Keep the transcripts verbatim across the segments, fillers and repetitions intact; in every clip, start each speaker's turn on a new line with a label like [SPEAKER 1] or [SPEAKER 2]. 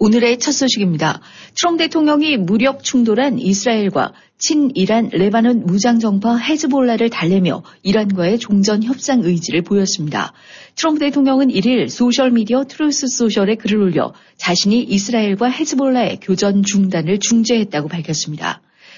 [SPEAKER 1] 오늘의 첫 소식입니다. 트럼프 대통령이 무력 충돌한 이스라엘과 친이란 레바논 무장정파 헤즈볼라를 달래며 이란과의 종전 협상 의지를 보였습니다. 트럼프 대통령은 일 일 소셜미디어 트루스 소셜에 글을 올려 자신이 이스라엘과 헤즈볼라의 교전 중단을 중재했다고 밝혔습니다.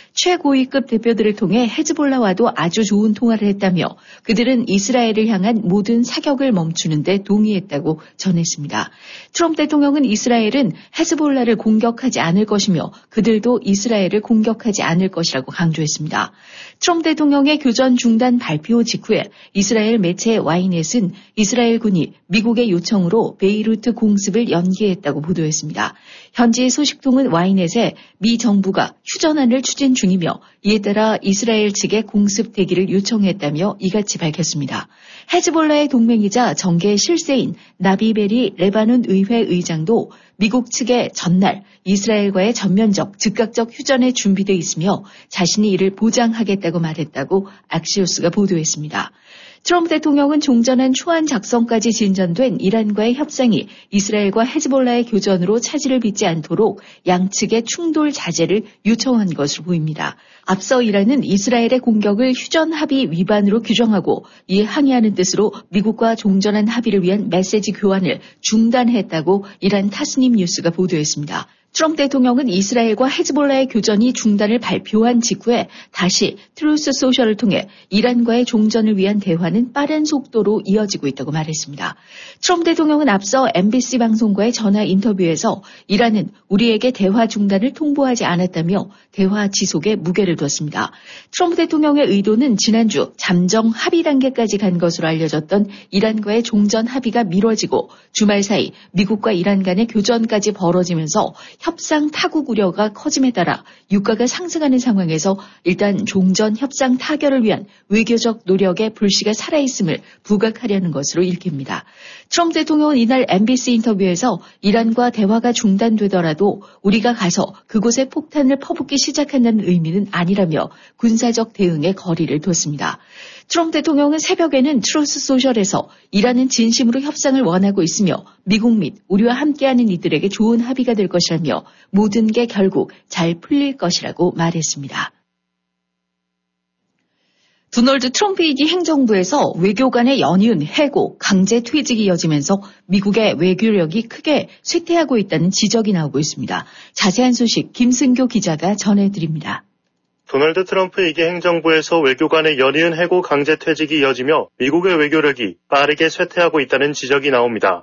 [SPEAKER 1] 최고위급 대표들을 통해 헤즈볼라와도 아주 좋은 통화를 했다며 그들은 이스라엘을 향한 모든 사격을 멈추는 데 동의했다고 전했습니다. 트럼프 대통령은 이스라엘은 헤즈볼라를 공격하지 않을 것이며 그들도 이스라엘을 공격하지 않을 것이라고 강조했습니다. 트럼프 대통령의 교전 중단 발표 직후에 이스라엘 매체 와이넷은 이스라엘군이 미국의 요청으로 베이루트 공습을 연기했다고 보도했습니다. 현지 소식통은 와이넷에 미 정부가 휴전안을 추진 중이며 이에 따라 이스라엘 측에 공습 대기를 요청했다며 이같이 밝혔습니다. 헤즈볼라의 동맹이자 정계 실세인 나비베리 레바논 의회 의장도 미국 측의 전날 이스라엘과의 전면적 즉각적 휴전에 준비되어 있으며 자신이 이를 보장하겠다고 말했다고 악시오스가 보도했습니다. 트럼프 대통령은 종전한 초안 작성까지 진전된 이란과의 협상이 이스라엘과 헤즈볼라의 교전으로 차질을 빚지 않도록 양측의 충돌 자제를 요청한 것으로 보입니다. 앞서 이란은 이스라엘의 공격을 휴전 합의 위반으로 규정하고 이에 항의하는 뜻으로 미국과 종전한 합의를 위한 메시지 교환을 중단했다고 이란 타스님 뉴스가 보도했습니다. 트럼프 대통령은 이스라엘과 헤즈볼라의 교전이 중단을 발표한 직후에 다시 트루스 소셜을 통해 이란과의 종전을 위한 대화는 빠른 속도로 이어지고 있다고 말했습니다. 트럼프 대통령은 앞서 엠비씨 방송과의 전화 인터뷰에서 이란은 우리에게 대화 중단을 통보하지 않았다며 대화 지속에 무게를 뒀습니다. 트럼프 대통령의 의도는 지난주 잠정 합의 단계까지 간 것으로 알려졌던 이란과의 종전 합의가 미뤄지고 주말 사이 미국과 이란 간의 교전까지 벌어지면서 협상 타국 우려가 커짐에 따라 유가가 상승하는 상황에서 일단 종전 협상 타결을 위한 외교적 노력의 불씨가 살아있음을 부각하려는 것으로 읽힙니다. 트럼프 대통령은 이날 엠비씨 인터뷰에서 이란과 대화가 중단되더라도 우리가 가서 그곳에 폭탄을 퍼붓기 시작한다는 의미는 아니라며 군사적 대응에 거리를 뒀습니다. 트럼프 대통령은 새벽에는 트루스 소셜에서 이란은 진심으로 협상을 원하고 있으며 미국 및 우리와 함께하는 이들에게 좋은 합의가 될 것이라며 모든 게 결국 잘 풀릴 것이라고 말했습니다. 도널드 트럼프 이기 행정부에서 외교 간의 연이은 해고, 강제 퇴직이 이어지면서 미국의 외교력이 크게 쇠퇴하고 있다는 지적이 나오고 있습니다. 자세한 소식 김승교 기자가 전해드립니다.
[SPEAKER 2] 도널드 트럼프 이기 행정부에서 외교 간의 연이은 해고 강제 퇴직이 이어지며 미국의 외교력이 빠르게 쇠퇴하고 있다는 지적이 나옵니다.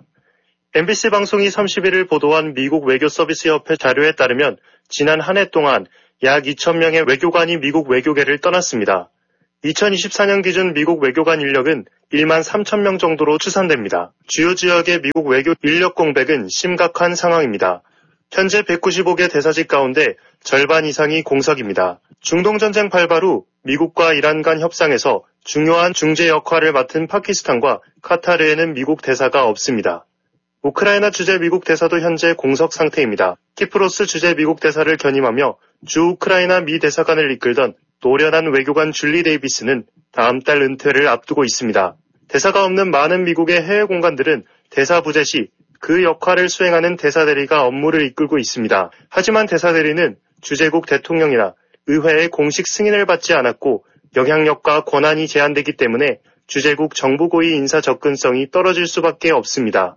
[SPEAKER 2] 엠비씨 방송이 삼십일 일 보도한 미국 외교서비스협회 자료에 따르면 지난 한 해 동안 약 이천 명의 외교관이 미국 외교계를 떠났습니다. 이천이십사 년 기준 미국 외교관 인력은 만 삼천 명 정도로 추산됩니다. 주요 지역의 미국 외교 인력 공백은 심각한 상황입니다. 현재 백구십오 개 대사직 가운데 절반 이상이 공석입니다. 중동전쟁 발발 후 미국과 이란 간 협상에서 중요한 중재 역할을 맡은 파키스탄과 카타르에는 미국 대사가 없습니다. 우크라이나 주재 미국 대사도 현재 공석 상태입니다. 키프로스 주재 미국 대사를 견임하며 주 우크라이나 미 대사관을 이끌던 노련한 외교관 줄리 데이비스는 다음 달 은퇴를 앞두고 있습니다. 대사가 없는 많은 미국의 해외 공관들은 대사 부재 시 그 역할을 수행하는 대사대리가 업무를 이끌고 있습니다. 하지만 대사대리는 주재국 대통령이나 의회의 공식 승인을 받지 않았고 영향력과 권한이 제한되기 때문에 주재국 정부 고위 인사 접근성이 떨어질 수밖에 없습니다.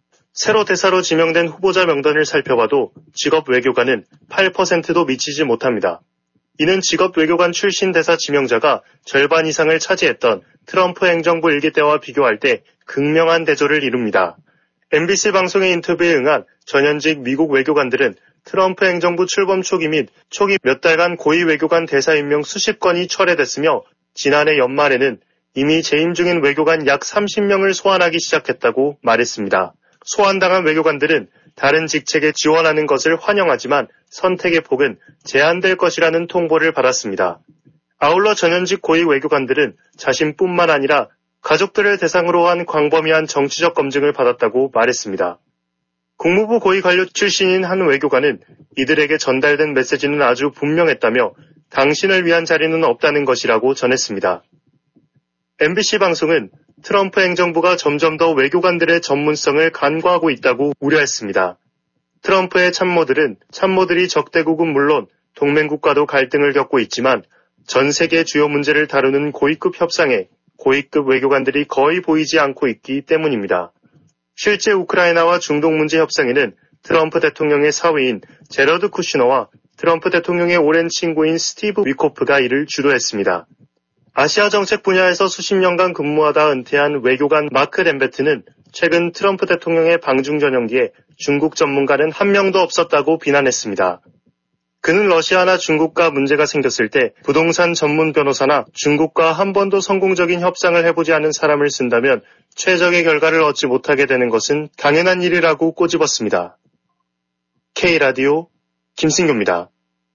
[SPEAKER 2] 새로 대사로 지명된 후보자 명단을 살펴봐도 직업 외교관은 팔 퍼센트도 미치지 못합니다. 이는 직업 외교관 출신 대사 지명자가 절반 이상을 차지했던 트럼프 행정부 일기 때와 비교할 때 극명한 대조를 이룹니다. 엠비씨 방송의 인터뷰에 응한 전현직 미국 외교관들은 트럼프 행정부 출범 초기 및 초기 몇 달간 고위 외교관 대사 임명 수십 건이 철회됐으며 지난해 연말에는 이미 재임 중인 외교관 약 삼십 명을 소환하기 시작했다고 말했습니다. 소환당한 외교관들은 다른 직책에 지원하는 것을 환영하지만 선택의 폭은 제한될 것이라는 통보를 받았습니다. 아울러 전현직 고위 외교관들은 자신뿐만 아니라 가족들을 대상으로 한 광범위한 정치적 검증을 받았다고 말했습니다. 국무부 고위 관료 출신인 한 외교관은 이들에게 전달된 메시지는 아주 분명했다며 당신을 위한 자리는 없다는 것이라고 전했습니다. 엠비씨 방송은 트럼프 행정부가 점점 더 외교관들의 전문성을 간과하고 있다고 우려했습니다. 트럼프의 참모들은 참모들이 적대국은 물론 동맹국과도 갈등을 겪고 있지만 전 세계 주요 문제를 다루는 고위급 협상에 고위급 외교관들이 거의 보이지 않고 있기 때문입니다. 실제 우크라이나와 중동 문제 협상에는 트럼프 대통령의 사위인 제러드 쿠시너와 트럼프 대통령의 오랜 친구인 스티브 위코프가 이를 주도했습니다. 아시아 정책 분야에서 수십 년간 근무하다 은퇴한 외교관 마크 램베트는 최근 트럼프 대통령의 방중 전용기에 중국 전문가는 한 명도 없었다고 비난했습니다. 그는 러시아나 중국과 문제가 생겼을 때 부동산 전문 변호사나 중국과 한 번도 성공적인 협상을 해보지 않은 사람을 쓴다면 최적의 결과를 얻지 못하게 되는 것은 당연한 일이라고 꼬집었습니다. K라디오 김승규입니다.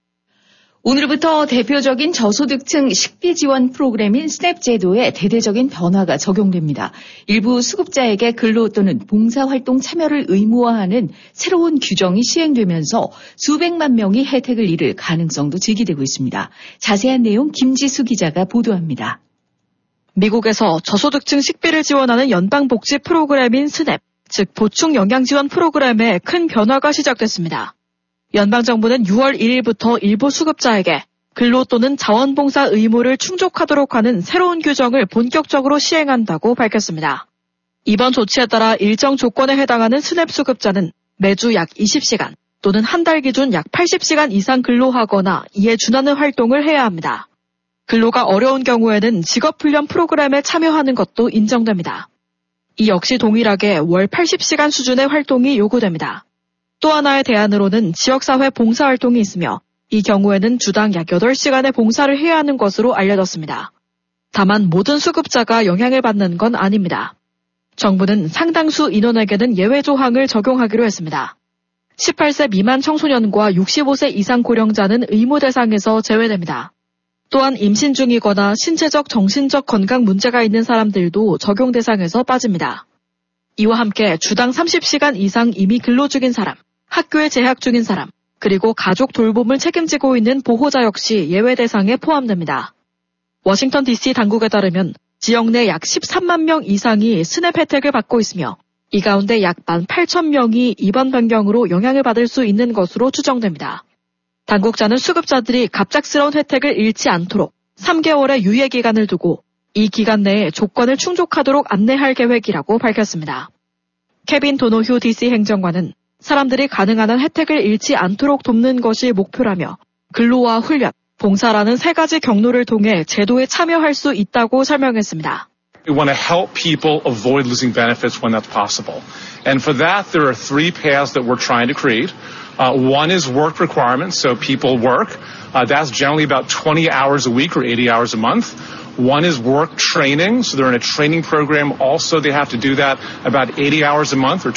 [SPEAKER 1] 오늘부터 대표적인 저소득층 식비 지원 프로그램인 스냅 제도에 대대적인 변화가 적용됩니다. 일부 수급자에게 근로 또는 봉사활동 참여를 의무화하는 새로운 규정이 시행되면서 수백만 명이 혜택을 잃을 가능성도 제기되고 있습니다. 자세한 내용 김지수 기자가 보도합니다.
[SPEAKER 3] 미국에서 저소득층 식비를 지원하는 연방복지 프로그램인 스냅, 즉 보충 영양지원 프로그램에 큰 변화가 시작됐습니다. 연방정부는 유월 일일부터 일부 수급자에게 근로 또는 자원봉사 의무를 충족하도록 하는 새로운 규정을 본격적으로 시행한다고 밝혔습니다. 이번 조치에 따라 일정 조건에 해당하는 스냅 수급자는 매주 약 이십 시간 또는 한 달 기준 약 팔십 시간 이상 근로하거나 이에 준하는 활동을 해야 합니다. 근로가 어려운 경우에는 직업훈련 프로그램에 참여하는 것도 인정됩니다. 이 역시 동일하게 월 팔십 시간 수준의 활동이 요구됩니다. 또 하나의 대안으로는 지역사회 봉사활동이 있으며 이 경우에는 주당 약 여덟 시간의 봉사를 해야 하는 것으로 알려졌습니다. 다만 모든 수급자가 영향을 받는 건 아닙니다. 정부는 상당수 인원에게는 예외 조항을 적용하기로 했습니다. 십팔 세 미만 청소년과 육십오 세 이상 고령자는 의무 대상에서 제외됩니다. 또한 임신 중이거나 신체적 정신적 건강 문제가 있는 사람들도 적용 대상에서 빠집니다. 이와 함께 주당 삼십 시간 이상 이미 근로 중인 사람, 학교에 재학 중인 사람, 그리고 가족 돌봄을 책임지고 있는 보호자 역시 예외 대상에 포함됩니다. 워싱턴 디씨 당국에 따르면 지역 내 약 십삼만 명 이상이 스냅 혜택을 받고 있으며 이 가운데 약 만 팔천 명이 이번 변경으로 영향을 받을 수 있는 것으로 추정됩니다. 당국자는 수급자들이 갑작스러운 혜택을 잃지 않도록 삼 개월의 유예 기간을 두고 이 기간 내에 조건을 충족하도록 안내할 계획이라고 밝혔습니다. 케빈 도노휴 디씨 행정관은 사람들이 가능한 한 혜택을 잃지 않도록 돕는 것이 목표라며 근로와 훈련, 봉사라는 세 가지 경로를 통해 제도에 참여할 수 있다고 설명했습니다.
[SPEAKER 4] We want to help people avoid losing benefits when that's possible. And for that, there are three paths that we're trying to create. Uh, one is work requirements, so people work. Uh, that's generally about twenty hours a week or eighty hours a month. One is work training, so they're in a training program. Also, they have to do that about eighty hours a month or